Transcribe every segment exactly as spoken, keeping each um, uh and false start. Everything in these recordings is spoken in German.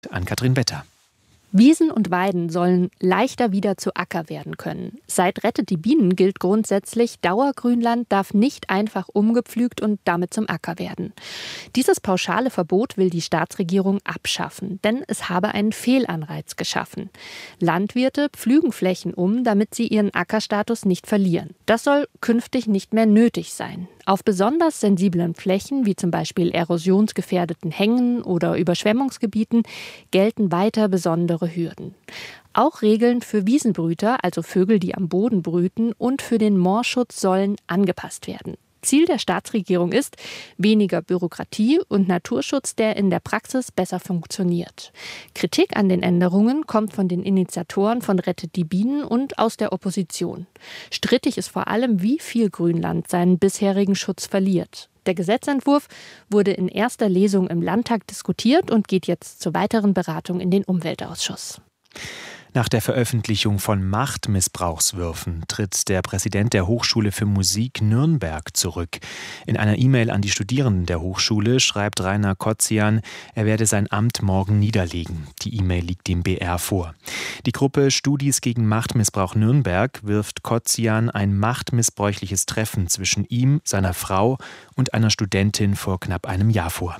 Ann-Kathrin Wetter. Wiesen und Weiden sollen leichter wieder zu Acker werden können. Seit Rettet die Bienen gilt grundsätzlich, Dauergrünland darf nicht einfach umgepflügt und damit zum Acker werden. Dieses pauschale Verbot will die Staatsregierung abschaffen, denn es habe einen Fehlanreiz geschaffen. Landwirte pflügen Flächen um, damit sie ihren Ackerstatus nicht verlieren. Das soll künftig nicht mehr nötig sein. Auf besonders sensiblen Flächen, wie zum Beispiel erosionsgefährdeten Hängen oder Überschwemmungsgebieten, gelten weiter besondere Hürden. Auch Regeln für Wiesenbrüter, also Vögel, die am Boden brüten, und für den Moorschutz sollen angepasst werden. Ziel der Staatsregierung ist weniger Bürokratie und Naturschutz, der in der Praxis besser funktioniert. Kritik an den Änderungen kommt von den Initiatoren von Rettet die Bienen und aus der Opposition. Strittig ist vor allem, wie viel Grünland seinen bisherigen Schutz verliert. Der Gesetzentwurf wurde in erster Lesung im Landtag diskutiert und geht jetzt zur weiteren Beratung in den Umweltausschuss. Nach der Veröffentlichung von Machtmissbrauchswürfen tritt der Präsident der Hochschule für Musik Nürnberg zurück. In einer E-Mail an die Studierenden der Hochschule schreibt Rainer Kotzian, er werde sein Amt morgen niederlegen. Die E-Mail liegt dem B R vor. Die Gruppe Studis gegen Machtmissbrauch Nürnberg wirft Kotzian ein machtmissbräuchliches Treffen zwischen ihm, seiner Frau und einer Studentin vor knapp einem Jahr vor.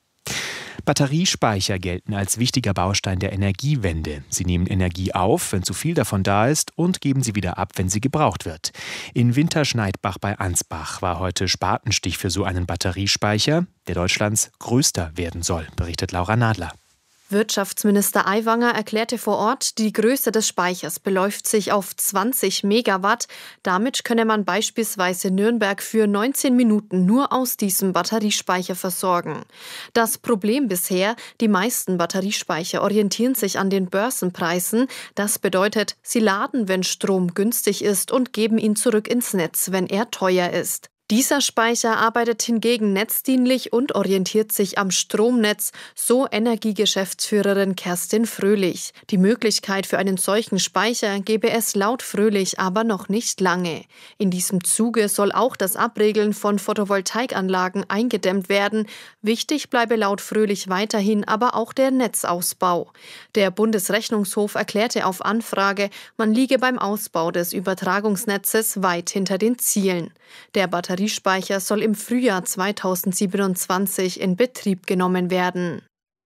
Batteriespeicher gelten als wichtiger Baustein der Energiewende. Sie nehmen Energie auf, wenn zu viel davon da ist, und geben sie wieder ab, wenn sie gebraucht wird. In Winterschneidbach bei Ansbach war heute Spatenstich für so einen Batteriespeicher, der Deutschlands größter werden soll, berichtet Laura Nadler. Wirtschaftsminister Aiwanger erklärte vor Ort, die Größe des Speichers beläuft sich auf zwanzig Megawatt. Damit könne man beispielsweise Nürnberg für neunzehn Minuten nur aus diesem Batteriespeicher versorgen. Das Problem bisher, die meisten Batteriespeicher orientieren sich an den Börsenpreisen. Das bedeutet, sie laden, wenn Strom günstig ist, und geben ihn zurück ins Netz, wenn er teuer ist. Dieser Speicher arbeitet hingegen netzdienlich und orientiert sich am Stromnetz, so Energiegeschäftsführerin Kerstin Fröhlich. Die Möglichkeit für einen solchen Speicher gebe es laut Fröhlich aber noch nicht lange. In diesem Zuge soll auch das Abregeln von Photovoltaikanlagen eingedämmt werden. Wichtig bleibe laut Fröhlich weiterhin aber auch der Netzausbau. Der Bundesrechnungshof erklärte auf Anfrage, man liege beim Ausbau des Übertragungsnetzes weit hinter den Zielen. Der Batteriespeicher soll im Frühjahr zweitausendsiebenundzwanzig in Betrieb genommen werden.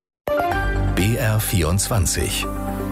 B R vierundzwanzig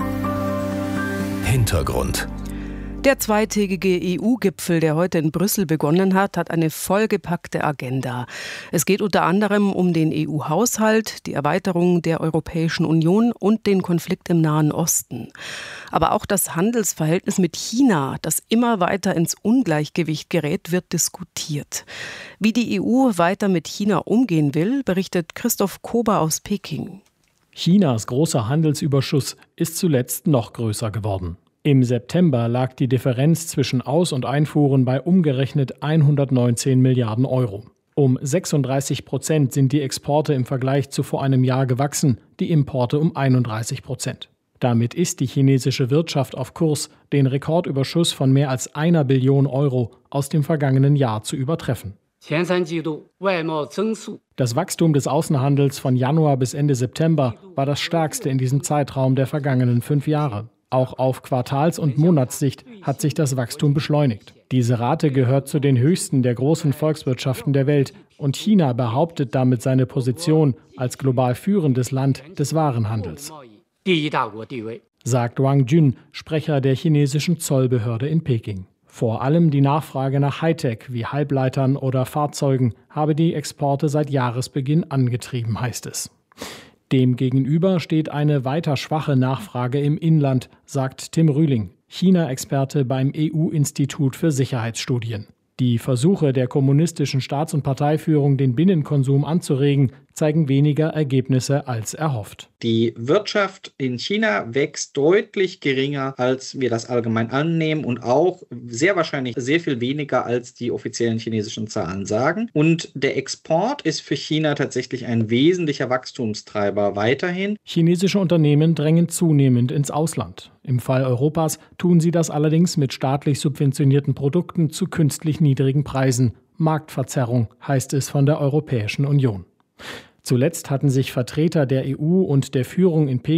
Hintergrund. Der zweitägige E U-Gipfel, der heute in Brüssel begonnen hat, hat eine vollgepackte Agenda. Es geht unter anderem um den E U-Haushalt, die Erweiterung der Europäischen Union und den Konflikt im Nahen Osten. Aber auch das Handelsverhältnis mit China, das immer weiter ins Ungleichgewicht gerät, wird diskutiert. Wie die E U weiter mit China umgehen will, berichtet Christoph Kober aus Peking. Chinas großer Handelsüberschuss ist zuletzt noch größer geworden. Im September lag die Differenz zwischen Aus- und Einfuhren bei umgerechnet hundertneunzehn Milliarden Euro. Um sechsunddreißig Prozent sind die Exporte im Vergleich zu vor einem Jahr gewachsen, die Importe um einunddreißig Prozent. Damit ist die chinesische Wirtschaft auf Kurs, den Rekordüberschuss von mehr als einer Billion Euro aus dem vergangenen Jahr zu übertreffen. Das Wachstum des Außenhandels von Januar bis Ende September war das stärkste in diesem Zeitraum der vergangenen fünf Jahre. Auch auf Quartals- und Monatssicht hat sich das Wachstum beschleunigt. Diese Rate gehört zu den höchsten der großen Volkswirtschaften der Welt und China behauptet damit seine Position als global führendes Land des Warenhandels, sagt Wang Jun, Sprecher der chinesischen Zollbehörde in Peking. Vor allem die Nachfrage nach Hightech wie Halbleitern oder Fahrzeugen habe die Exporte seit Jahresbeginn angetrieben, heißt es. Demgegenüber steht eine weiter schwache Nachfrage im Inland, sagt Tim Rühling, China-Experte beim E U-Institut für Sicherheitsstudien. Die Versuche der kommunistischen Staats- und Parteiführung, den Binnenkonsum anzuregen, zeigen weniger Ergebnisse als erhofft. Die Wirtschaft in China wächst deutlich geringer, als wir das allgemein annehmen und auch sehr wahrscheinlich sehr viel weniger, als die offiziellen chinesischen Zahlen sagen. Und der Export ist für China tatsächlich ein wesentlicher Wachstumstreiber weiterhin. Chinesische Unternehmen drängen zunehmend ins Ausland. Im Fall Europas tun sie das allerdings mit staatlich subventionierten Produkten zu künstlich niedrigen Preisen. Marktverzerrung heißt es von der Europäischen Union. Zuletzt hatten sich Vertreter der E U und der Führung in Peking